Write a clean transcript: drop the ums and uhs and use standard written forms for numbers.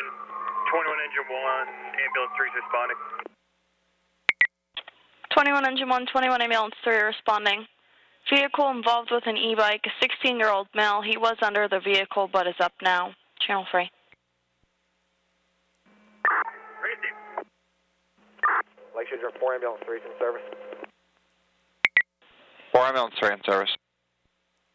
Station, 21 Engine 1, Ambulance 3 is responding. 21 Engine 1, 21 Ambulance 3 responding. Vehicle involved with an e-bike, a 16-year-old male. He was under the vehicle but is up now. Channel 3. Lakeshore 4 Ambulance 3 is in service. 4 Ambulance 3 in service.